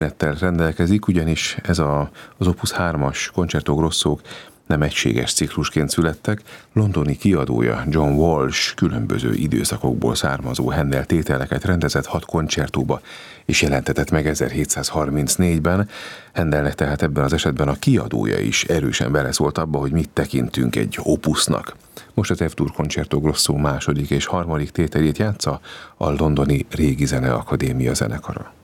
rendelkezik, ugyanis ez az Opus 3-as Concerto Grossók nem egységes ciklusként születtek, londoni kiadója John Walsh különböző időszakokból származó Handel tételeket rendezett 6 koncertóba, és jelentetett meg 1734-ben. Handelnek tehát ebben az esetben a kiadója is erősen beleszólt abba, hogy mit tekintünk egy opusnak. Most az F-dur Concerto Grosso második és harmadik tételét játsza a londoni Régi Zeneakadémia zenekara.